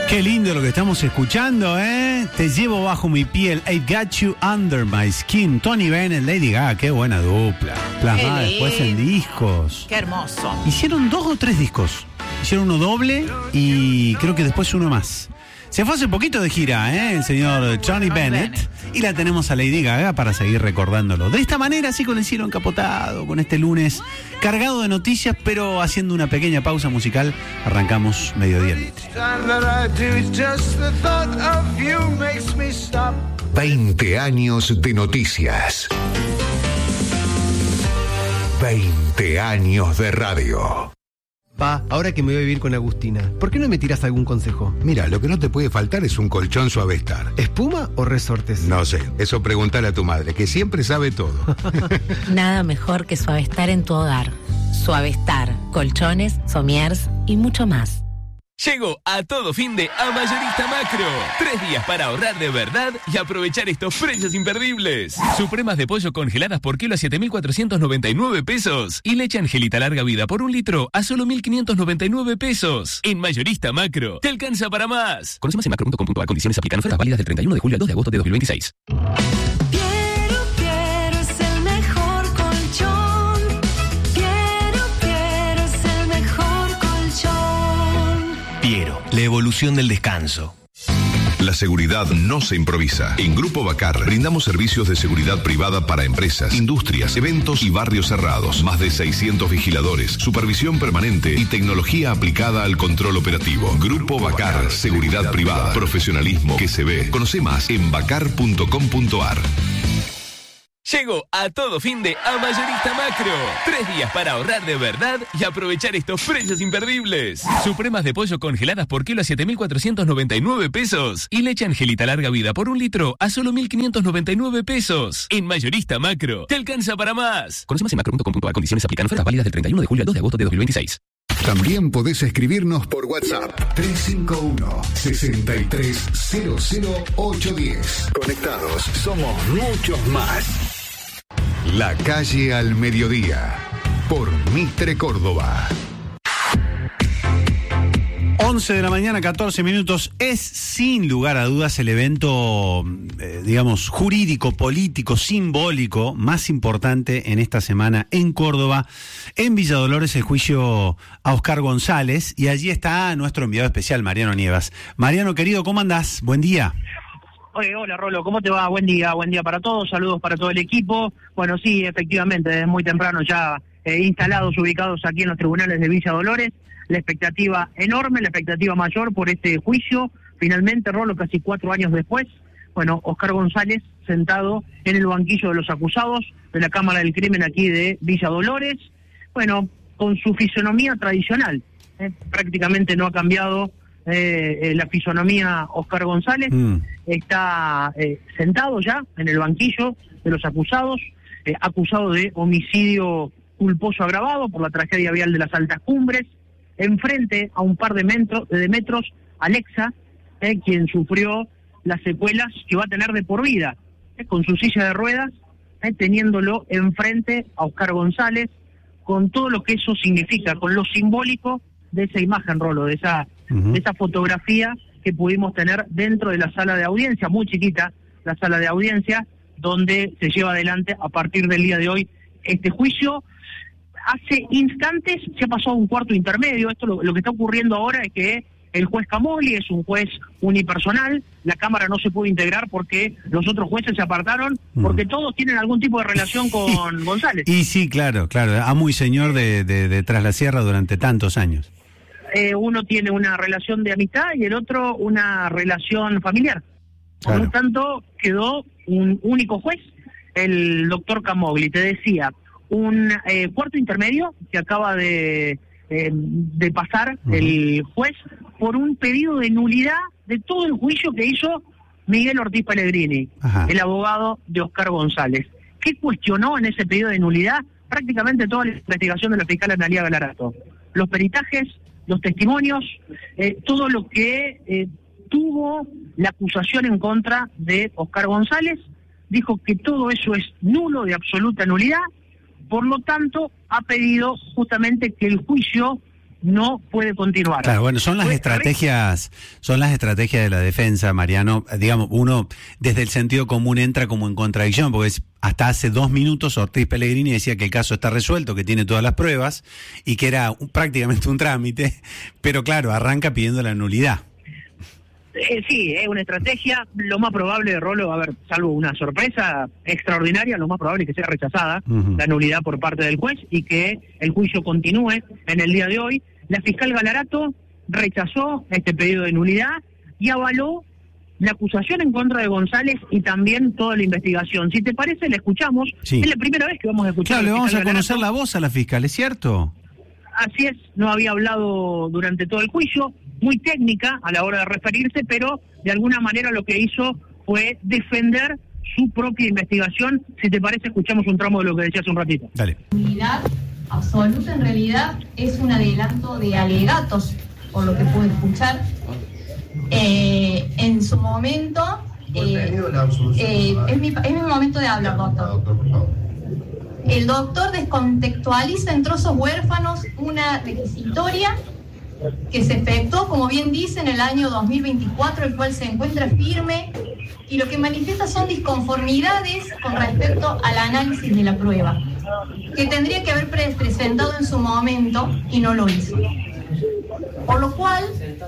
Qué lindo lo que estamos escuchando, ¿eh? Te llevo bajo mi piel, I got you under my skin. Tony Bennett, Lady Gaga, qué buena dupla. Plasmada después en discos. Qué hermoso. Hicieron 2 o 3 discos. Hicieron uno doble y creo que después uno más. Se fue hace poquito de gira, el señor Tony Bennett. Y la tenemos a Lady Gaga para seguir recordándolo. De esta manera, así con el cielo encapotado, con este lunes cargado de noticias, pero haciendo una pequeña pausa musical, arrancamos Mediodía Mitre. 20 años de noticias. 20 años de radio. Pa, ahora que me voy a vivir con Agustina, ¿por qué no me tiras algún consejo? Mira, lo que no te puede faltar es un colchón Suavestar. ¿Espuma o resortes? No sé, eso preguntale a tu madre, que siempre sabe todo. Nada mejor que Suavestar en tu hogar. Suavestar, colchones, somiers y mucho más. Llegó a todo fin de a Mayorista Macro. 3 días para ahorrar de verdad y aprovechar estos precios imperdibles. Supremas de pollo congeladas por kilo a 7.499 pesos. Y leche Angelita larga vida por 1 litro a solo 1.599 pesos. En Mayorista Macro, te alcanza para más. Conoce más en macro.com.ar. Condiciones aplican. Ofertas válidas del 31 de julio al 2 de agosto de 2026. Piero, la evolución del descanso. La seguridad no se improvisa. En Grupo Bacar brindamos servicios de seguridad privada para empresas, industrias, eventos y barrios cerrados. Más de 600 vigiladores, supervisión permanente y tecnología aplicada al control operativo. Grupo Bacar, seguridad privada, profesionalismo que se ve. Conoce más en bacar.com.ar. Llegó a todo fin de a Mayorista Macro. 3 días para ahorrar de verdad y aprovechar estos precios imperdibles. Supremas de pollo congeladas por kilo a 7.499 pesos. Y leche Angelita larga vida por 1 litro a solo 1.599 pesos. En Mayorista Macro, te alcanza para más. Conoce más en macro.com.ar. Condiciones aplican. Ofertas válidas del 31 de julio al 2 de agosto de 2026. También podés escribirnos por WhatsApp 351-6300-810. Conectados, somos muchos más. La calle al mediodía, por Mitre Córdoba. 11 de la mañana, 14 minutos. Es sin lugar a dudas el evento, digamos, jurídico, político, simbólico más importante en esta semana en Córdoba. En Villa Dolores, el juicio a Oscar González. Y allí está nuestro enviado especial, Mariano Nievas. Mariano, querido, ¿cómo andás? Buen día. Hola Rolo, ¿cómo te va? Buen día para todos, saludos para todo el equipo. Bueno, sí, efectivamente, desde muy temprano ya instalados, ubicados aquí en los tribunales de Villa Dolores. La expectativa enorme, la expectativa mayor por este juicio. Finalmente, Rolo, casi 4 años después, bueno, Oscar González sentado en el banquillo de los acusados de la Cámara del Crimen aquí de Villa Dolores. Bueno, con su fisonomía tradicional, prácticamente no ha cambiado la fisonomía Oscar González. Está sentado ya en el banquillo de los acusados, acusado de homicidio culposo agravado por la tragedia vial de las Altas Cumbres, enfrente a un par de metros Alexa, quien sufrió las secuelas que va a tener de por vida, con su silla de ruedas, teniéndolo enfrente a Oscar González, con todo lo que eso significa, con lo simbólico de esa imagen, Rolo, de esa fotografía que pudimos tener dentro de la sala de audiencia, muy chiquita, la sala de audiencia, donde se lleva adelante a partir del día de hoy este juicio. Hace instantes se ha pasado un cuarto intermedio. Esto lo que está ocurriendo ahora es que el juez Camogli es un juez unipersonal, la Cámara no se pudo integrar porque los otros jueces se apartaron, porque todos tienen algún tipo de relación con González. Y sí, claro, amo y señor de Tras la Sierra durante tantos años. Uno tiene una relación de amistad y el otro una relación familiar. Claro. Por lo tanto, quedó un único juez, el doctor Camogli. Te decía, un cuarto intermedio que acaba de pasar el juez por un pedido de nulidad de todo el juicio que hizo Miguel Ortiz Pellegrini, el abogado de Oscar González. ¿Qué cuestionó en ese pedido de nulidad? Prácticamente toda la investigación de la fiscal Analía Galarato. Los peritajes, los testimonios, todo lo que tuvo la acusación en contra de Oscar González. Dijo que todo eso es nulo, de absoluta nulidad. Por lo tanto, ha pedido justamente que el juicio no puede continuar. Claro, bueno, son las estrategias de la defensa, Mariano. Digamos, uno desde el sentido común entra como en contradicción, porque hasta hace 2 minutos Ortiz Pellegrini decía que el caso está resuelto, que tiene todas las pruebas y que era prácticamente un trámite, pero claro, arranca pidiendo la nulidad. Sí, es una estrategia. Lo más probable, Rolo, a ver, salvo una sorpresa extraordinaria, lo más probable es que sea rechazada la nulidad por parte del juez y que el juicio continúe en el día de hoy. La fiscal Galarato rechazó este pedido de nulidad y avaló la acusación en contra de González y también toda la investigación. Si te parece, la escuchamos. Sí. Es la primera vez que vamos a escuchar. Claro, le vamos a conocer Galarato. la voz a la fiscal, ¿es cierto? Así es, no había hablado durante todo el juicio, muy técnica a la hora de referirse, pero de alguna manera lo que hizo fue defender su propia investigación. Si te parece, escuchamos un tramo de lo que decía hace un ratito. Dale. Nulidad absoluta en realidad es un adelanto de alegatos, por lo que pude escuchar. En su momento, es mi momento de hablar, doctor. El doctor descontextualiza en trozos huérfanos una requisitoria que se efectuó, como bien dice, en el año 2024, el cual se encuentra firme, y lo que manifiesta son disconformidades con respecto al análisis de la prueba, que tendría que haber presentado en su momento y no lo hizo. Por lo cual,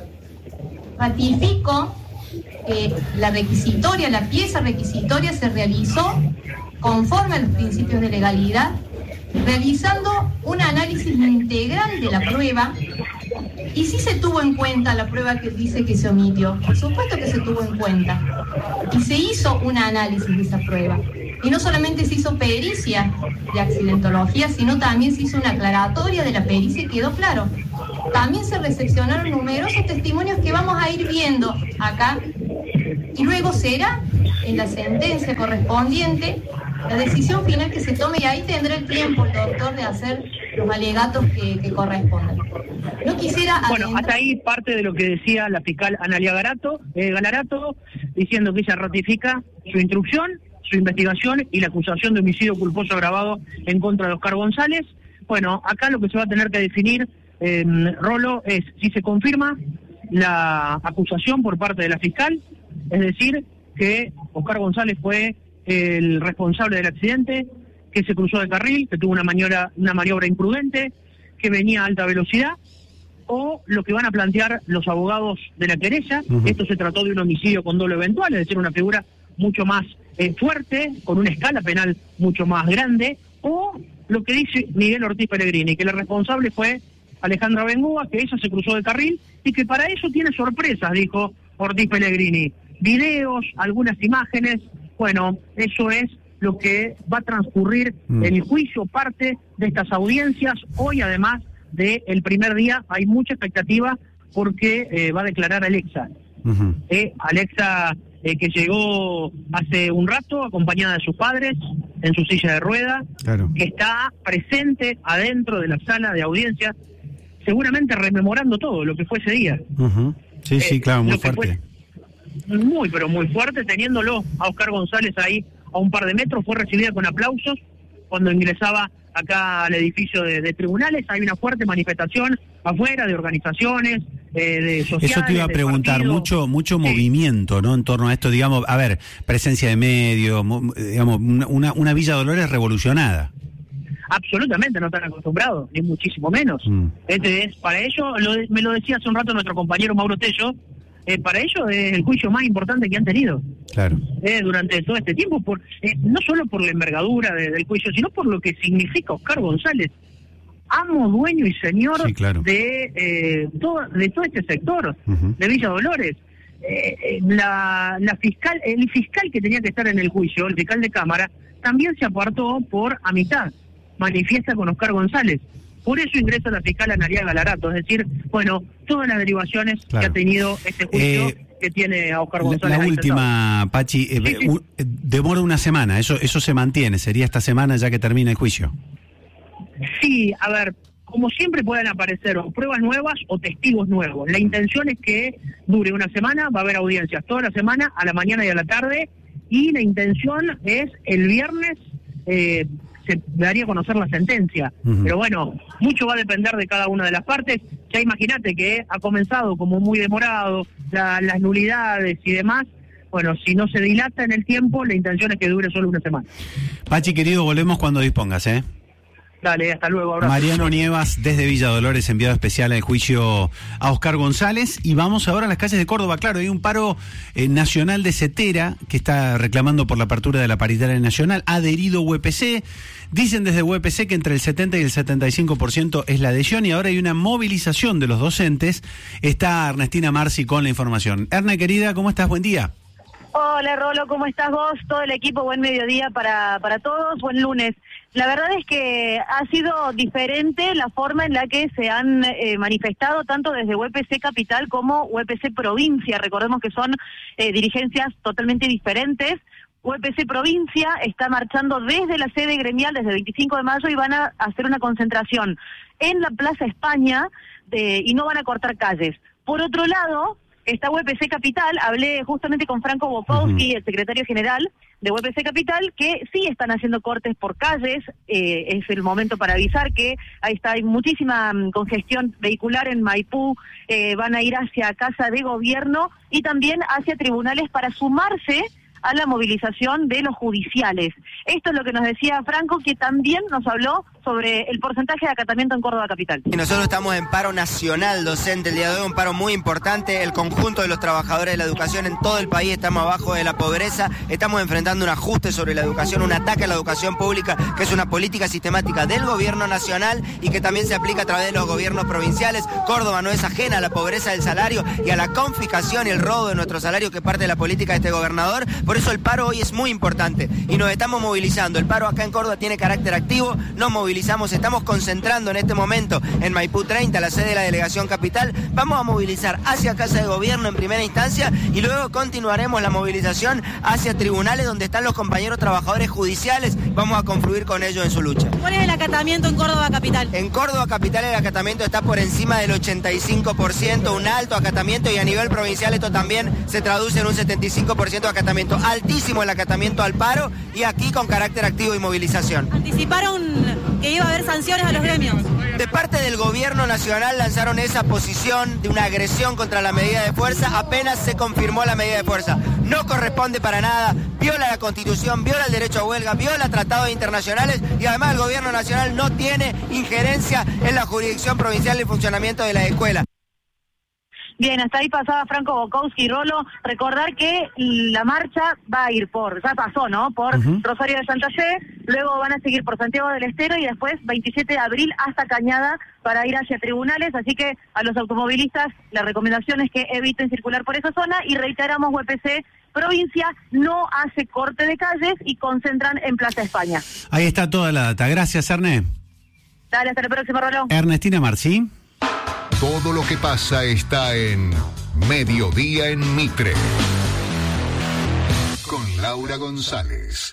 ratifico que la requisitoria, la pieza requisitoria se realizó conforme a los principios de legalidad, realizando un análisis integral de la prueba. Y sí se tuvo en cuenta la prueba que dice que se omitió, por supuesto que se tuvo en cuenta, y se hizo un análisis de esa prueba, y no solamente se hizo pericia de accidentología, sino también se hizo una aclaratoria de la pericia y quedó claro. También se recepcionaron numerosos testimonios que vamos a ir viendo acá, y luego será en la sentencia correspondiente la decisión final que se tome, y ahí tendrá el tiempo el doctor de hacer los alegatos que correspondan. No quisiera... Bueno, hasta ahí parte de lo que decía la fiscal Analia Galarato, diciendo que ella ratifica su instrucción, su investigación y la acusación de homicidio culposo agravado en contra de Oscar González. Bueno, acá lo que se va a tener que definir, Rolo, es si se confirma la acusación por parte de la fiscal, es decir, que Oscar González fue el responsable del accidente, que se cruzó de carril, que tuvo una maniobra imprudente, que venía a alta velocidad, o lo que van a plantear los abogados de la querella. Esto se trató de un homicidio con dolo eventual, es decir, una figura mucho más fuerte, con una escala penal mucho más grande, o lo que dice Miguel Ortiz Pellegrini, que el responsable fue Alejandra Bengoa, que ella se cruzó de carril y que para eso tiene sorpresas, dijo Ortiz Pellegrini. Videos, algunas imágenes, bueno, eso es lo que va a transcurrir en el juicio, parte de estas audiencias. Hoy, además del primer día, hay mucha expectativa porque va a declarar Alexa. Alexa, que llegó hace un rato acompañada de sus padres en su silla de ruedas, claro, que está presente adentro de la sala de audiencias, seguramente rememorando todo lo que fue ese día. Sí, sí, claro, muy fuerte. Pero muy fuerte, teniéndolo a Oscar González ahí a un par de metros. Fue recibida con aplausos cuando ingresaba acá al edificio de tribunales. Hay una fuerte manifestación afuera de organizaciones, de sociales. Eso te iba a preguntar, mucho sí, movimiento, ¿no? En torno a esto, digamos, a ver, presencia de medios, digamos, una Villa Dolores revolucionada. Absolutamente, no están acostumbrados, ni muchísimo menos. Este es, para ello, me lo decía hace un rato nuestro compañero Mauro Tello, para ellos es el juicio más importante que han tenido. Claro. Durante todo este tiempo, no solo por la envergadura del juicio, sino por lo que significa Oscar González, amo, dueño y señor, sí, claro, de todo este sector de Villa Dolores. El fiscal que tenía que estar en el juicio, el fiscal de Cámara, también se apartó por amistad, manifiesta con Oscar González. Por eso ingresa la fiscal Analia Galarato, es decir, bueno, todas las derivaciones, claro, que ha tenido este juicio que tiene a Oscar González. La última, Pachi, sí. Demora una semana, eso se mantiene, sería esta semana ya que termina el juicio. Sí, a ver, como siempre pueden aparecer o pruebas nuevas o testigos nuevos. La intención es que dure una semana, va a haber audiencias toda la semana, a la mañana y a la tarde, y la intención es el viernes... se se daría a conocer la sentencia. Pero bueno, mucho va a depender de cada una de las partes. Ya imagínate que ha comenzado como muy demorado, las nulidades y demás. Bueno, si no se dilata en el tiempo, la intención es que dure solo una semana. Pachi, querido, volvemos cuando dispongas, ¿eh? Dale, hasta luego. Abrazo. Mariano Nievas, desde Villa Dolores, enviado especial al juicio a Oscar González. Y vamos ahora a las calles de Córdoba. Claro, hay un paro nacional de Cetera que está reclamando por la apertura de la paritaria nacional. Ha adherido UPC. Dicen desde UPC que entre el 70 y el 75% es la adhesión. Y ahora hay una movilización de los docentes. Está Ernestina Marci con la información. Erna, querida, ¿cómo estás? Buen día. Hola, Rolo, ¿cómo estás vos? Todo el equipo, buen mediodía para todos, buen lunes. La verdad es que ha sido diferente la forma en la que se han manifestado tanto desde UPC Capital como UPC Provincia. Recordemos que son dirigencias totalmente diferentes. UPC Provincia está marchando desde la sede gremial desde el 25 de mayo y van a hacer una concentración en la Plaza España y no van a cortar calles. Por otro lado, está UPC Capital, hablé justamente con Franco Bokowski, el secretario general de UPC Capital, que sí están haciendo cortes por calles. Es el momento para avisar que hay muchísima congestión vehicular en Maipú. Van a ir hacia Casa de Gobierno y también hacia tribunales para sumarse a la movilización de los judiciales. Esto es lo que nos decía Franco, que también nos habló sobre el porcentaje de acatamiento en Córdoba Capital. Y nosotros estamos en paro nacional docente el día de hoy, un paro muy importante. El conjunto de los trabajadores de la educación en todo el país estamos abajo de la pobreza, estamos enfrentando un ajuste sobre la educación, un ataque a la educación pública, que es una política sistemática del gobierno nacional y que también se aplica a través de los gobiernos provinciales. Córdoba no es ajena a la pobreza del salario y a la confiscación y el robo de nuestro salario, que parte de la política de este gobernador. Por eso el paro hoy es muy importante y nos estamos movilizando. El paro acá en Córdoba tiene carácter activo, nos movilizamos, estamos concentrando en este momento en Maipú 30, la sede de la delegación capital. Vamos a movilizar hacia Casa de Gobierno en primera instancia y luego continuaremos la movilización hacia tribunales donde están los compañeros trabajadores judiciales. Vamos a confluir con ellos en su lucha. ¿Cuál es el acatamiento en Córdoba Capital? En Córdoba Capital el acatamiento está por encima del 85%, un alto acatamiento, y a nivel provincial esto también se traduce en un 75% de acatamiento. Altísimo el acatamiento al paro y aquí con carácter activo y movilización. Anticiparon que iba a haber sanciones a los gremios. De parte del gobierno nacional lanzaron esa posición de una agresión contra la medida de fuerza apenas se confirmó la medida de fuerza. No corresponde para nada, viola la Constitución, viola el derecho a huelga, viola tratados internacionales y además el gobierno nacional no tiene injerencia en la jurisdicción provincial y el funcionamiento de las escuelas. Bien, hasta ahí pasaba Franco Bokowski. Rolo, recordar que la marcha va a ir ya pasó, ¿no? Por Rosario de Santa Fe, luego van a seguir por Santiago del Estero y después 27 de abril hasta Cañada para ir hacia tribunales, así que a los automovilistas la recomendación es que eviten circular por esa zona y reiteramos, UPC Provincia no hace corte de calles y concentran en Plaza España. Ahí está toda la data. Gracias, Erne. Dale, hasta la próxima, Rolo. Ernestina Marci. Todo lo que pasa está en Mediodía en Mitre. Con Laura González.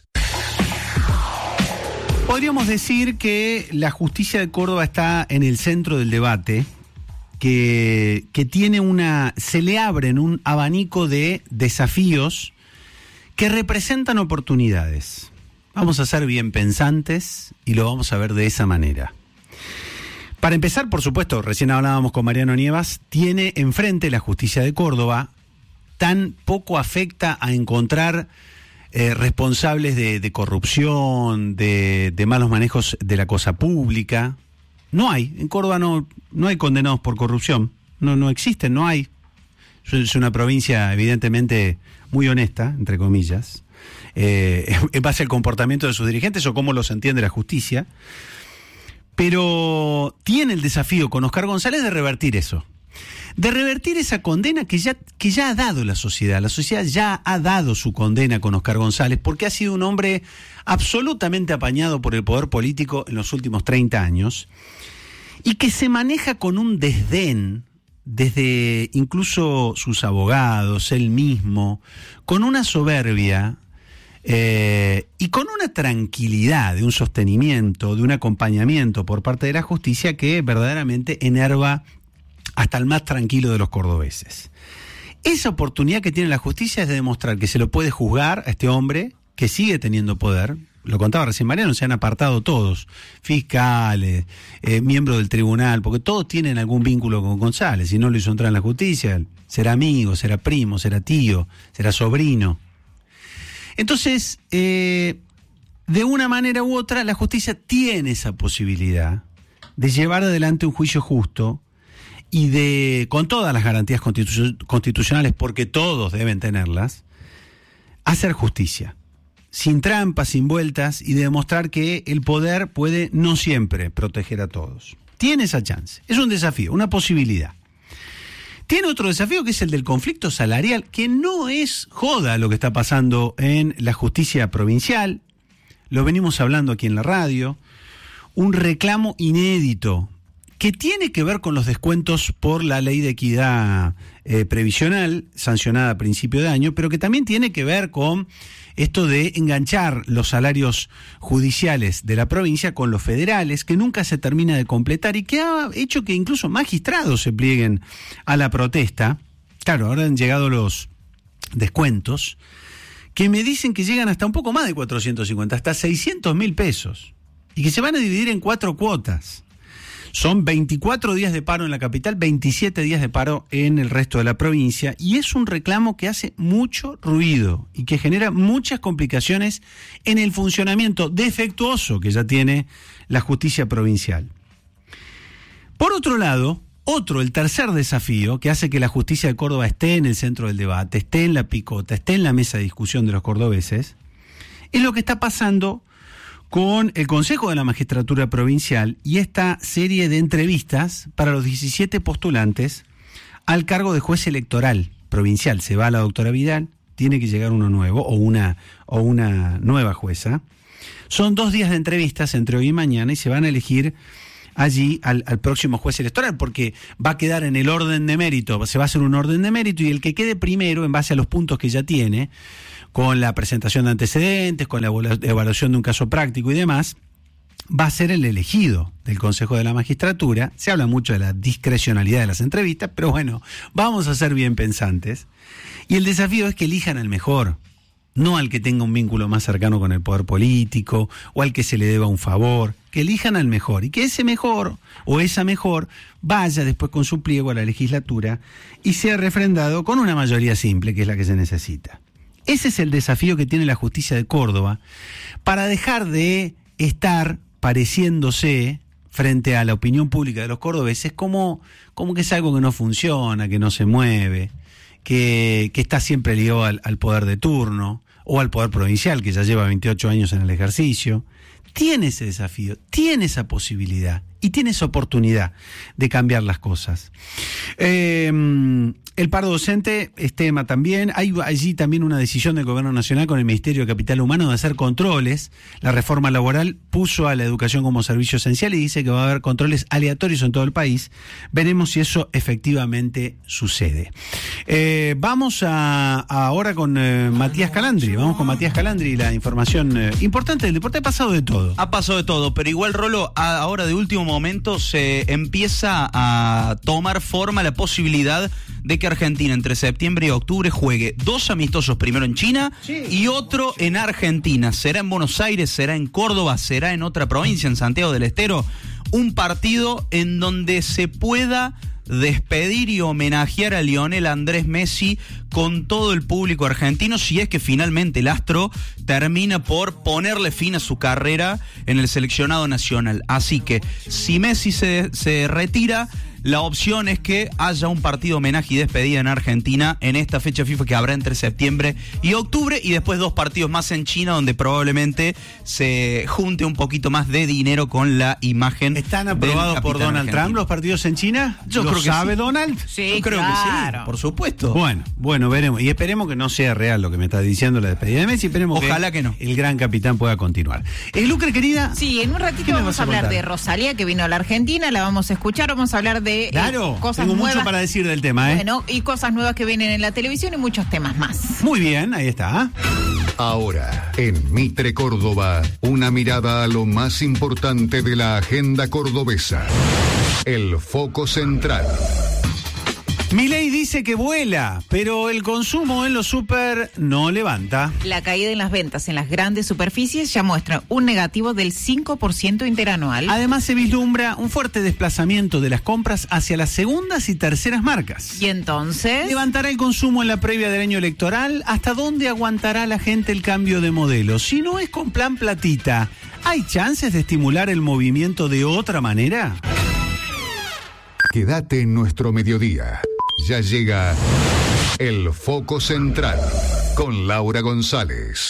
Podríamos decir que la justicia de Córdoba está en el centro del debate, que tiene se le abren un abanico de desafíos que representan oportunidades. Vamos a ser bien pensantes y lo vamos a ver de esa manera. Para empezar, por supuesto, recién hablábamos con Mariano Nievas, tiene enfrente la justicia de Córdoba, tan poco afecta a encontrar responsables de corrupción, de malos manejos de la cosa pública. No hay, en Córdoba no hay condenados por corrupción, no existen, no hay. Es una provincia evidentemente muy honesta, entre comillas, en base al comportamiento de sus dirigentes o cómo los entiende la justicia. Pero tiene el desafío con Oscar González de revertir eso. De revertir esa condena que ya ha dado la sociedad. La sociedad ya ha dado su condena con Oscar González porque ha sido un hombre absolutamente apañado por el poder político en los últimos 30 años y que se maneja con un desdén desde incluso sus abogados, él mismo, con una soberbia y con una tranquilidad, de un sostenimiento, de un acompañamiento por parte de la justicia que verdaderamente enerva hasta el más tranquilo de los cordobeses. Esa oportunidad que tiene la justicia es de demostrar que se lo puede juzgar a este hombre que sigue teniendo poder, lo contaba recién Mariano, se han apartado todos, fiscales, miembros del tribunal, porque todos tienen algún vínculo con González. Si no lo hizo entrar en la justicia, será amigo, será primo, será tío, será sobrino. Entonces, de una manera u otra, la justicia tiene esa posibilidad de llevar adelante un juicio justo y con todas las garantías constitucionales, porque todos deben tenerlas, hacer justicia, sin trampas, sin vueltas, y demostrar que el poder puede no siempre proteger a todos. Tiene esa chance, es un desafío, una posibilidad. Tiene otro desafío, que es el del conflicto salarial, que no es joda lo que está pasando en la justicia provincial, lo venimos hablando aquí en la radio, un reclamo inédito que tiene que ver con los descuentos por la ley de equidad previsional, sancionada a principio de año, pero que también tiene que ver con esto de enganchar los salarios judiciales de la provincia con los federales, que nunca se termina de completar y que ha hecho que incluso magistrados se plieguen a la protesta. Claro, ahora han llegado los descuentos, que me dicen que llegan hasta un poco más de 450, hasta 600.000 pesos, y que se van a dividir en 4 cuotas. Son 24 días de paro en la capital, 27 días de paro en el resto de la provincia, y es un reclamo que hace mucho ruido y que genera muchas complicaciones en el funcionamiento defectuoso que ya tiene la justicia provincial. Por otro lado, el tercer desafío que hace que la justicia de Córdoba esté en el centro del debate, esté en la picota, esté en la mesa de discusión de los cordobeses, es lo que está pasando con el Consejo de la Magistratura Provincial y esta serie de entrevistas para los 17 postulantes al cargo de juez electoral provincial. Se va la doctora Vidal, tiene que llegar uno nuevo o una nueva jueza. Son 2 días de entrevistas entre hoy y mañana y se van a elegir allí al próximo juez electoral, porque va a quedar en el orden de mérito, se va a hacer un orden de mérito, y el que quede primero en base a los puntos que ya tiene, con la presentación de antecedentes, con la evaluación de un caso práctico y demás, va a ser el elegido del Consejo de la Magistratura. Se habla mucho de la discrecionalidad de las entrevistas, pero bueno, vamos a ser bien pensantes. Y el desafío es que elijan al mejor, no al que tenga un vínculo más cercano con el poder político o al que se le deba un favor, que elijan al mejor y que ese mejor o esa mejor vaya después con su pliego a la legislatura y sea refrendado con una mayoría simple, que es la que se necesita. Ese es el desafío que tiene la justicia de Córdoba para dejar de estar pareciéndose frente a la opinión pública de los cordobeses como que es algo que no funciona, que no se mueve, que está siempre ligado al poder de turno o al poder provincial, que ya lleva 28 años en el ejercicio. Tiene ese desafío, tiene esa posibilidad y tiene esa oportunidad de cambiar las cosas. El paro docente es tema también. Hay allí también una decisión del Gobierno Nacional con el Ministerio de Capital Humano de hacer controles. La reforma laboral puso a la educación como servicio esencial y dice que va a haber controles aleatorios en todo el país. Veremos si eso efectivamente sucede. Vamos ahora con Matías Calandri. Vamos con Matías Calandri, la información importante del deporte. Ha pasado de todo. Ha pasado de todo, pero igual, Rolo, ahora de último momento se empieza a tomar forma la posibilidad de que Argentina entre septiembre y octubre juegue 2 amistosos, primero en China y otro en Argentina. Será en Buenos Aires, será en Córdoba, será en otra provincia, en Santiago del Estero. Un partido en donde se pueda despedir y homenajear a Lionel Andrés Messi con todo el público argentino, si es que finalmente el astro termina por ponerle fin a su carrera en el seleccionado nacional. Así que si Messi se retira, la opción es que haya un partido homenaje y despedida en Argentina en esta fecha FIFA que habrá entre septiembre y octubre, y después 2 partidos más en China donde probablemente se junte un poquito más de dinero con la imagen. ¿Están aprobados por Donald Trump los partidos en China? Yo creo que ¿sabe sí. Donald? Sí, yo creo que sí, por supuesto. Bueno, veremos. Y esperemos que no sea real lo que me está diciendo la despedida de Messi. Esperemos Ojalá que no. El gran capitán pueda continuar. Lucre, querida. Sí, en un ratito vamos a hablar de Rosalía, que vino a la Argentina, la vamos a escuchar, vamos a hablar de cosas tengo nuevas. Mucho para decir del tema, Bueno, y cosas nuevas que vienen en la televisión y muchos temas más. Muy bien, ahí está. Ahora, en Mitre Córdoba, una mirada a lo más importante de la agenda cordobesa. El foco central. Milei dice dice que vuela, pero el consumo en los súper no levanta. La caída en las ventas en las grandes superficies ya muestra un negativo del 5% interanual. Además se vislumbra un fuerte desplazamiento de las compras hacia las segundas y terceras marcas. ¿Y entonces? ¿Levantará el consumo en la previa del año electoral? ¿Hasta dónde aguantará la gente el cambio de modelo? Si no es con plan platita, ¿hay chances de estimular el movimiento de otra manera? Quédate en nuestro mediodía. Ya llega el Foco Central con Laura González.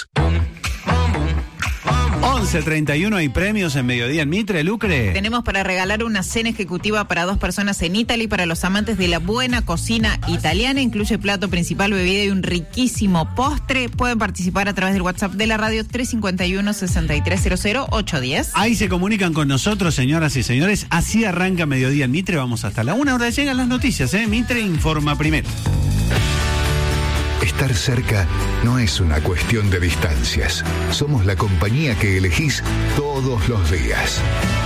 11:31 hay premios en Mediodía en Mitre, Lucre. Tenemos para regalar una cena ejecutiva para 2 personas en Italy para los amantes de la buena cocina italiana. Incluye plato principal, bebida y un riquísimo postre. Pueden participar a través del WhatsApp de la radio 351-6300-810. Ahí se comunican con nosotros, señoras y señores. Así arranca Mediodía en Mitre. Vamos hasta la 1. Ahora llegan las noticias, Mitre informa primero. Estar cerca no es una cuestión de distancias. Somos la compañía que elegís todos los días.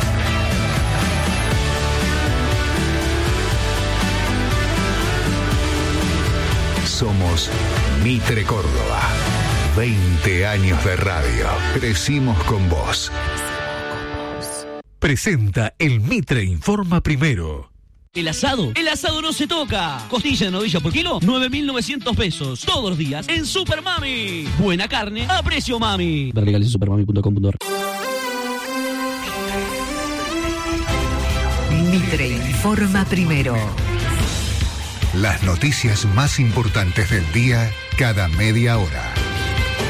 Somos Mitre Córdoba. 20 años de radio. Crecimos con vos. Presenta el Mitre Informa Primero. El asado no se toca. Costilla de novilla por kilo, 9.900 pesos. Todos los días en Super Mami. Buena carne a precio mami. Ver legales en supermami.com.ar. Mitre informa primero. Las noticias más importantes del día cada media hora.